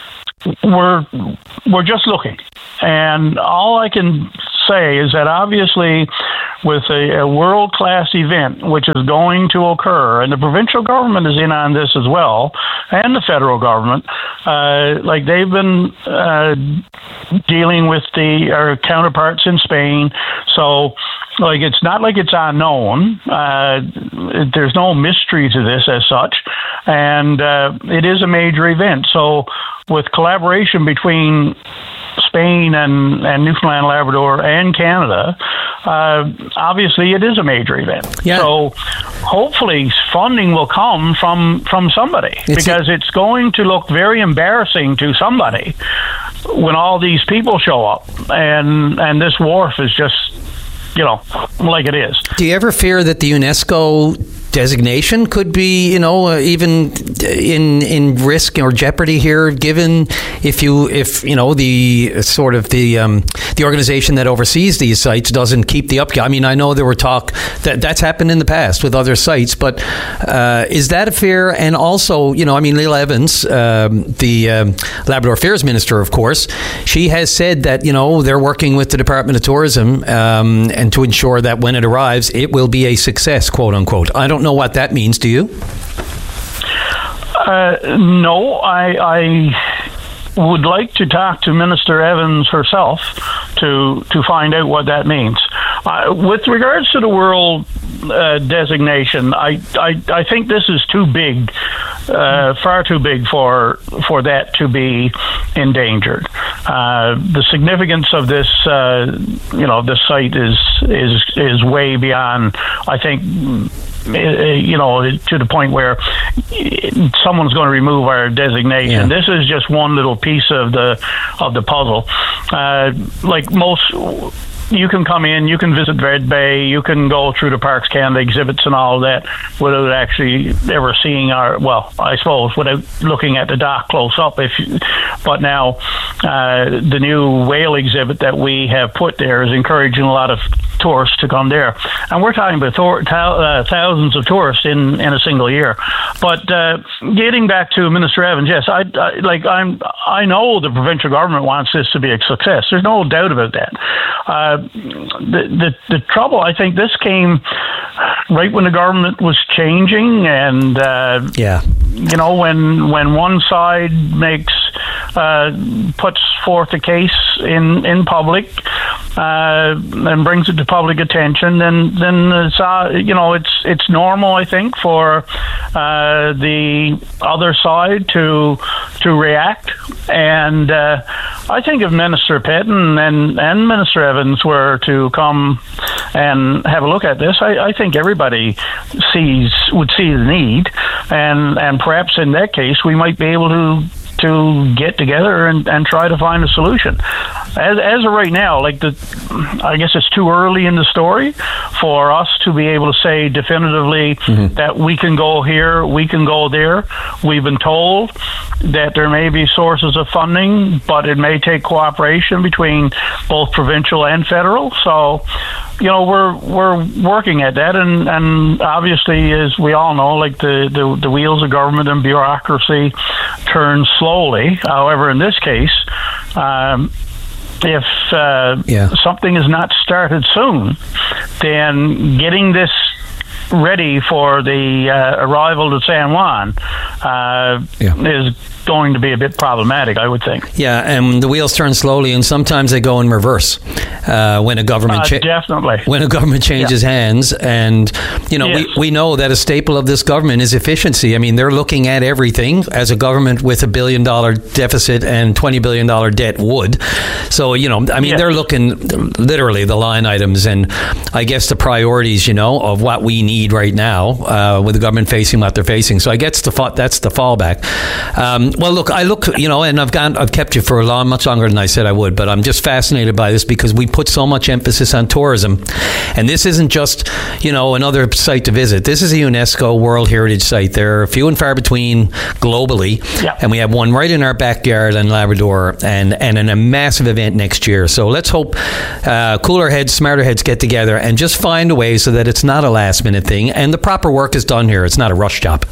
we're we're just looking, and all I can say is that obviously with a, a world-class event which is going to occur, and the provincial government is in on this as well, and the federal government, uh, like they've been uh, dealing with the our counterparts in Spain. So, like, it's not like it's unknown. Uh, there's no mystery to this as such, and uh, it is a major event. So, with collaboration between Spain and, and Newfoundland, Labrador, and Canada, uh, obviously it is a major event. Yeah. So hopefully funding will come from, from somebody, It's because a- it's going to look very embarrassing to somebody when all these people show up, and, and this wharf is just, you know, like it is. Do you ever fear that the UNESCO designation could be, you know, uh, even in in risk or jeopardy here, given if you if you know the sort of the um, the organization that oversees these sites doesn't keep the upkeep? I mean, I know there were talk that that's happened in the past with other sites, but uh, is that a fear? And also, you know, I mean, Leila Evans, um, the um, Labrador Affairs Minister, of course, she has said that, you know, they're working with the Department of Tourism um, and to ensure that when it arrives, it will be a success, quote unquote. I don't know what that means. Do you? Uh, no, I, I would like to talk to Minister Evans herself to to find out what that means. Uh, with regards to the world uh, designation, I, I I think this is too big, uh, far too big for for that to be endangered. Uh, the significance of this, uh, you know, this site is is is way beyond, I think, you know, to the point where someone's going to remove our designation. Yeah. This is just one little piece of the of the puzzle. Uh, like most, you can come in, you can visit Red Bay, you can go through the Parks Canada exhibits and all of that without actually ever seeing our, well, I suppose without looking at the dock close up. If you, but now uh, the new whale exhibit that we have put there is encouraging a lot of tourists to come there, and we're talking about th- th- uh, thousands of tourists in, in a single year. But uh, getting back to Minister Evans, yes, I, I like I'm I know the provincial government wants this to be a success. There's no doubt about that. Uh, the, the the trouble, I think, this came right when the government was changing, and uh, yeah, you know, when when one side makes uh, puts forth a case in in public uh, and brings it to public attention, then then it's uh, you know it's it's normal, I think, for uh, the other side to to react. And uh, I think if Minister Pettin and and Minister Evans were to come and have a look at this, I, I think everybody sees would see the need, and and perhaps in that case we might be able to to get together and, and try to find a solution. As, as of right now, like the, I guess it's too early in the story for us to be able to say definitively mm-hmm. that we can go here, we can go there. We've been told that there may be sources of funding, but it may take cooperation between both provincial and federal. So, you know, we're we're working at that, and, and obviously, as we all know, like the, the, the wheels of government and bureaucracy turn slowly. However, in this case, um, if uh, yeah. something is not started soon, then getting this ready for the uh, arrival to San Juan uh, yeah. is going to be a bit problematic, I would think. Yeah, and the wheels turn slowly, and sometimes they go in reverse uh, when a government uh, cha- definitely when a government changes yeah. hands. And you know, yes. we, we know that a staple of this government is efficiency. I mean, they're looking at everything as a government with a billion dollar deficit and twenty billion dollar debt would. So you know, I mean, yes. they're looking literally the line items and I guess the priorities, you know, of what we need right now uh, with the government facing what they're facing. So I guess the fa- that's the fallback. Um, well, look, I look, you know, and I've gone, I've kept you for a long, much longer than I said I would, but I'm just fascinated by this because we put so much emphasis on tourism, and this isn't just, you know, another site to visit. This is a UNESCO World Heritage Site. They're few and far between globally, yeah. and we have one right in our backyard in Labrador, and and in a massive event next year. So let's hope uh, cooler heads, smarter heads get together and just find a way so that it's not a last minute thing, and the proper work is done here. It's not a rush job.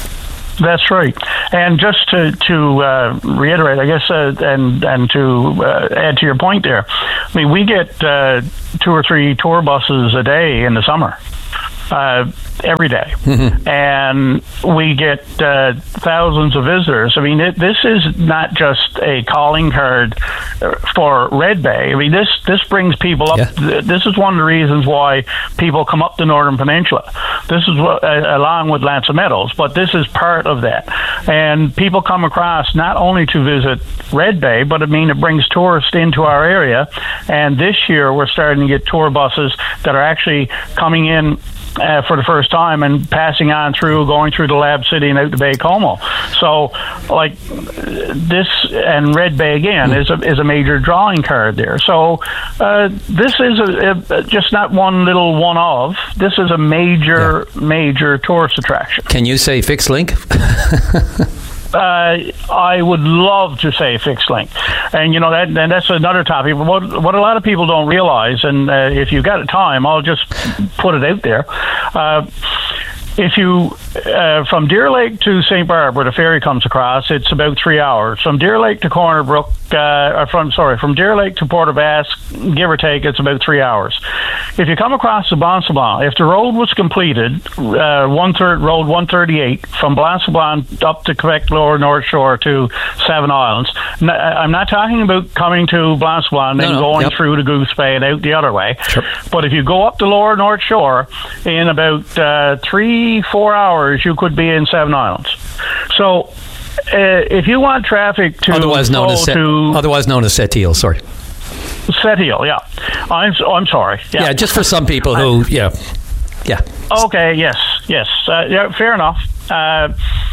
That's right. And just to, to uh, reiterate, I guess, uh, and and to uh, add to your point there, I mean, we get uh, two or three tour buses a day in the summer. Uh, every day. Mm-hmm. And we get uh, thousands of visitors. I mean, it, this is not just a calling card for Red Bay. I mean, this, this brings people up. Yeah. This is one of the reasons why people come up the Northern Peninsula. This is what, uh, along with L'Anse aux Meadows, but this is part of that. And people come across not only to visit Red Bay, but I mean, it brings tourists into our area. And this year, we're starting to get tour buses that are actually coming in Uh, for the first time and passing on through, going through the Lab City and out to Bay Como. So, like this, and Red Bay again is a is a major drawing card there. So, uh, this is a, a, just not one little one of. This is a major, yeah. major tourist attraction. Can you say fixed link? Uh, I would love to say fixed link, and you know that, and that's another topic. What what a lot of people don't realize, and uh, if you've got time, I'll just put it out there. Uh, If you, uh, from Deer Lake to Saint Barb, where the ferry comes across, it's about three hours. From Deer Lake to Corner Brook, uh, or from, sorry, from Deer Lake to Port aux Basques, give or take, it's about three hours. If you come across the Blanc-Sablon, if the road was completed, uh, one third, Road one thirty-eight, from Blanc-Sablon up to Quebec Lower North Shore to Seven Islands, n- I'm not talking about coming to Blanc-Sablon and no, no, going yep. through the Goose Bay and out the other way. Sure. But if you go up the Lower North Shore, in about uh, three, four hours, you could be in Seven Islands. So, uh, if you want traffic to otherwise known as Set, to otherwise known as Sept-Îles, sorry, Sept-Îles, yeah, I'm I'm sorry, yeah, yeah, just for some people who, yeah, yeah. Okay, yes, yes, uh, yeah, fair enough. Uh,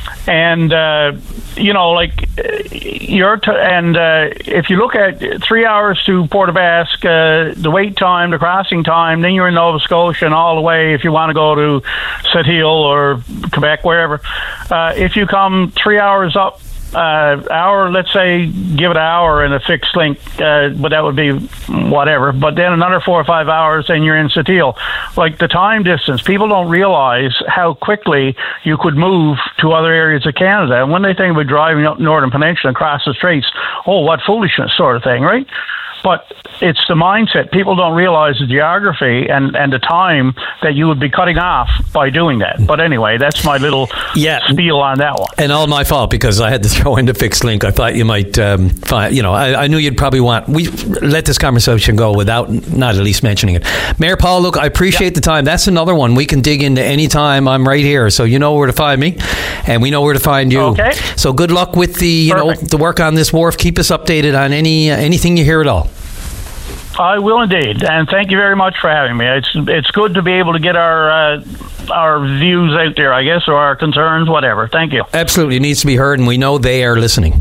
and uh, you know, like you're t- and uh, if you look at three hours to Port aux Basques, uh, the wait time, the crossing time, then you're in Nova Scotia and all the way. If you want to go to Sept-Îles or Quebec, wherever, uh, if you come three hours up. Uh, hour, let's say, give it an hour in a fixed link, uh, but that would be whatever. But then another four or five hours, and you're in Sept-Îles. Like the time distance, people don't realize how quickly you could move to other areas of Canada. And when they think about driving up Northern Peninsula across the straits, oh, what foolishness, sort of thing, right? But it's the mindset. People don't realize the geography and, and the time that you would be cutting off by doing that. But anyway, that's my little yeah. spiel on that one. And all my fault because I had to throw in the fixed link. I thought you might um, find, you know, I, I knew you'd probably want, we let this conversation go without not at least mentioning it. Mayor Paul, look, I appreciate yeah. the time. That's another one we can dig into anytime. I'm right here. So you know where to find me and we know where to find you. Okay. So good luck with the, you Perfect. know, the work on this wharf. Keep us updated on any uh, anything you hear at all. I will indeed, and thank you very much for having me. It's it's good to be able to get our uh, our views out there, I guess, or our concerns, whatever. Thank you. Absolutely, it needs to be heard, and we know they are listening.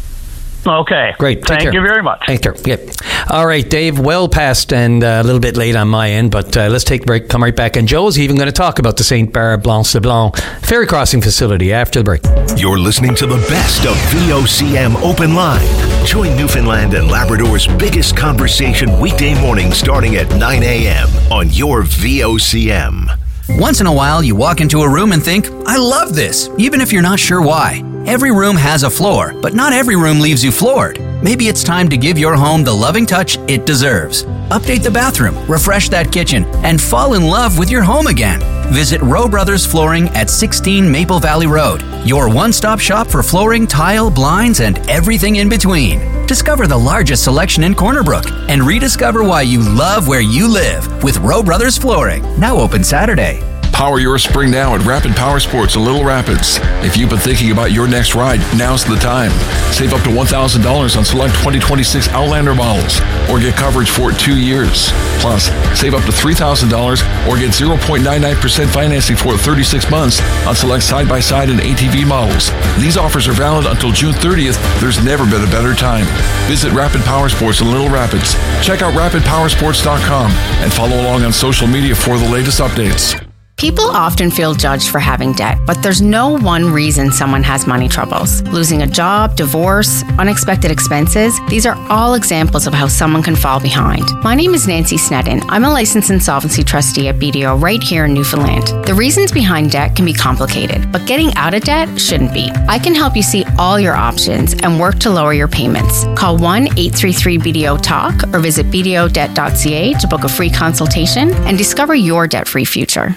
Okay. Great. Take Thank care. you very much. Thank you. Yep. All right, Dave, well past and uh, a little bit late on my end, but uh, let's take a break, come right back. And Joe's even going to talk about the Saint Barbe Blanc-Sablon ferry crossing facility after the break. You're listening to the best of V O C M Open Line. Join Newfoundland and Labrador's biggest conversation weekday mornings starting at nine a.m. on your V O C M. Once in a while, you walk into a room and think, I love this, even if you're not sure why. Every room has a floor, but not every room leaves you floored. Maybe it's time to give your home the loving touch it deserves. Update the bathroom, refresh that kitchen, and fall in love with your home again. Visit Rowe Brothers Flooring at sixteen Maple Valley Road, your one-stop shop for flooring, tile, blinds, and everything in between. Discover the largest selection in Corner Brook and rediscover why you love where you live with Rowe Brothers Flooring. Now open Saturday. Power your spring now at Rapid Power Sports in Little Rapids. If you've been thinking about your next ride, now's the time. Save up to one thousand dollars on select twenty twenty-six Outlander models or get coverage for two years. Plus, save up to three thousand dollars or get zero point nine nine percent financing for thirty-six months on select side-by-side and A T V models. These offers are valid until June thirtieth. There's never been a better time. Visit Rapid Power Sports in Little Rapids. Check out rapid power sports dot com and follow along on social media for the latest updates. People often feel judged for having debt, but there's no one reason someone has money troubles. Losing a job, divorce, unexpected expenses, these are all examples of how someone can fall behind. My name is Nancy Snedden. I'm a licensed insolvency trustee at B D O right here in Newfoundland. The reasons behind debt can be complicated, but getting out of debt shouldn't be. I can help you see all your options and work to lower your payments. Call one eight three three B D O talk or visit b d o debt dot c a to book a free consultation and discover your debt-free future.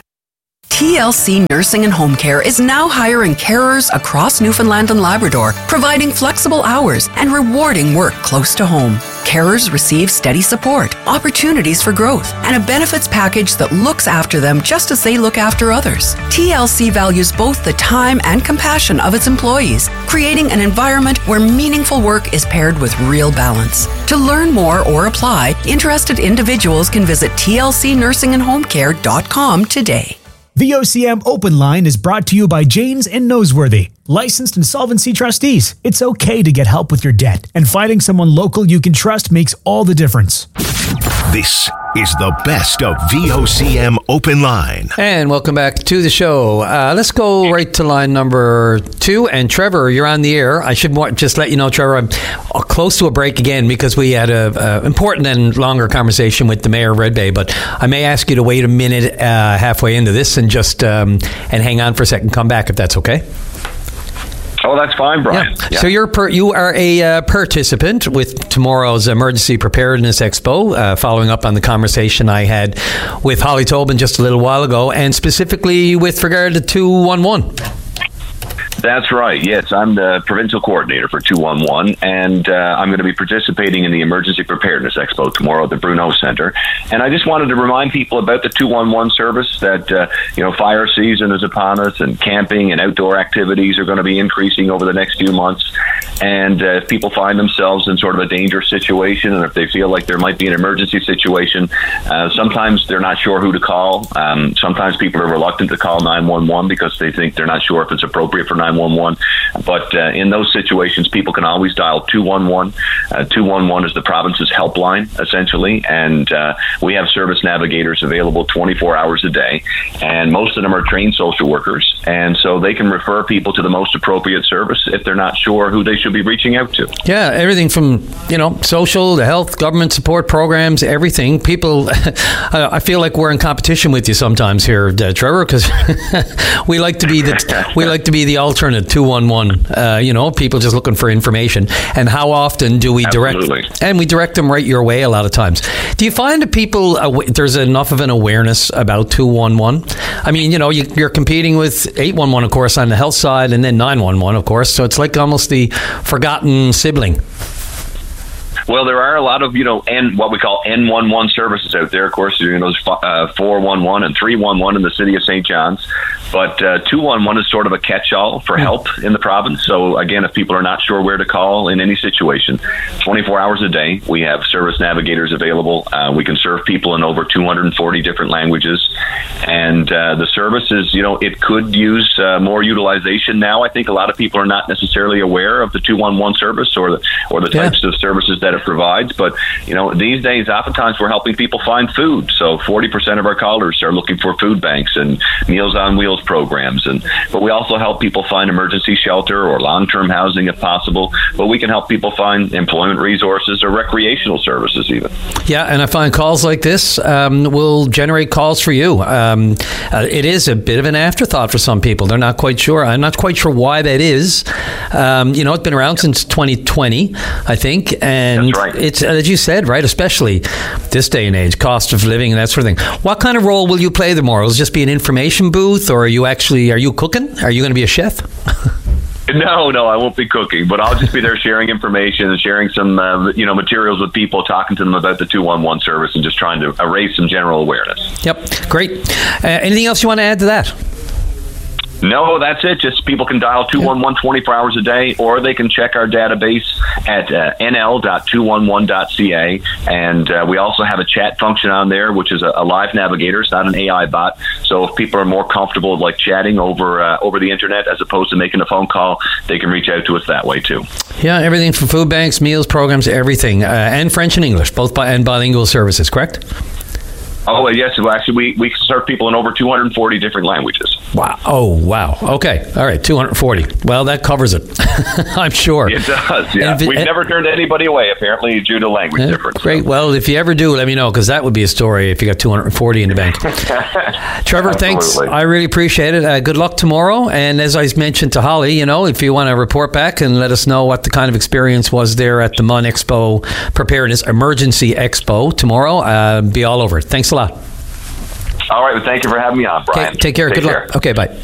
T L C Nursing and Home Care is now hiring carers across Newfoundland and Labrador, providing flexible hours and rewarding work close to home. Carers receive steady support, opportunities for growth, and a benefits package that looks after them just as they look after others. T L C values both the time and compassion of its employees, creating an environment where meaningful work is paired with real balance. To learn more or apply, interested individuals can visit t l c nursing and home care dot com today. V O C M Open Line is brought to you by Janes and Noseworthy, licensed insolvency trustees. It's okay to get help with your debt, and finding someone local you can trust makes all the difference. This is the best of V O C M Open Line. And welcome back to the show. Uh, let's go right to line number two. And Trevor, you're on the air. I should just let you know, Trevor, I'm close to a break again because we had a, a important and longer conversation with the mayor of Red Bay. But I may ask you to wait a minute uh, halfway into this and just um, and hang on for a second. Come back if that's okay. Oh, that's fine, Brian. Yeah. Yeah. So you're per, you are a uh, participant with tomorrow's Emergency Preparedness Expo, uh, following up on the conversation I had with Holly Tobin just a little while ago, and specifically with regard to two one one. That's right. Yes, I'm the provincial coordinator for two one one, and uh, I'm going to be participating in the Emergency Preparedness Expo tomorrow at the Bruno Centre. And I just wanted to remind people about the two one one service that, uh, you know, fire season is upon us, and camping and outdoor activities are going to be increasing over the next few months. And uh, if people find themselves in sort of a dangerous situation, and if they feel like there might be an emergency situation, uh, sometimes they're not sure who to call. Um, sometimes people are reluctant to call nine one one because they think they're not sure if it's appropriate for nine one one. But uh, in those situations, people can always dial two one one. Uh, two one one is the province's helpline, essentially. And uh, we have service navigators available twenty-four hours a day. And most of them are trained social workers. And so they can refer people to the most appropriate service if they're not sure who they should be reaching out to. Yeah, everything from, you know, social to health, government support programs, everything. People, I feel like we're in competition with you sometimes here, uh, Trevor, because we like to be the we like to be the alternate two one one. Uh, you know, people just looking for information. And how often do we direct? Absolutely. And we direct them right your way a lot of times. Do you find that people uh, there's enough of an awareness about two one one? I mean, you know, you, you're competing with eight one one, of course, on the health side, and then nine one one, of course. So it's like almost the forgotten sibling. Well, there are a lot of, you know, N, what we call N one one services out there. Of course, you know, there's uh, four one one and three one one in the city of Saint John's. But uh, two one one is sort of a catch-all for help in the province. So, again, if people are not sure where to call in any situation, twenty-four hours a day, we have service navigators available. Uh, we can serve people in over two hundred forty different languages. And uh, the service is, you know, it could use uh, more utilization now. I think a lot of people are not necessarily aware of the two one one service or the, or the types yeah. of services that it provides. But, you know, these days, oftentimes we're helping people find food. So forty percent of our callers are looking for food banks and Meals on Wheels programs. And but we also help people find emergency shelter or long-term housing if possible. But we can help people find employment resources or recreational services even. Yeah, and I find calls like this um, will generate calls for you. Um, uh, it is a bit of an afterthought for some people. They're not quite sure. I'm not quite sure why that is. Um, you know, it's been around since twenty twenty, I think, and um, That's right. it's as you said, right? Especially this day and age, cost of living and that sort of thing. What kind of role will you play tomorrow? Will it just be an information booth, or are you actually are you cooking? Are you going to be a chef? No, no, I won't be cooking, but I'll just be there sharing information and sharing some, uh, you know, materials with people, talking to them about the two one one service, and just trying to raise some general awareness. Yep, great. Uh, anything else you want to add to that? No, that's it. Just people can dial two one one twenty-four hours a day, or they can check our database at uh, n l dot two one one dot c a. And uh, we also have a chat function on there, which is a, a live navigator. It's not an A I bot. So if people are more comfortable like chatting over uh, over the internet as opposed to making a phone call, they can reach out to us that way too. Yeah, everything from food banks, meals, programs, everything, uh, and French and English, both bi- and bilingual services, correct? Oh, yes. Well, actually, we, we serve people in over two hundred forty different languages. Wow. Oh, wow. Okay. All right. two hundred forty. Well, that covers it. I'm sure. It does, yeah. And if it- We've never turned anybody away, apparently, due to language Yeah, difference. great. Well, if you ever do, let me know, because that would be a story if you got two hundred forty in the bank. Trevor, thanks. Absolutely. I really appreciate it. Uh, good luck tomorrow. And as I mentioned to Holly, you know, if you want to report back and let us know what the kind of experience was there at the Mon Expo Preparedness Emergency Expo tomorrow, uh, be all over it. Thanks a lot. All right. Well, thank you for having me on, Brian. Okay, take care. Take Good care. luck. Okay, bye.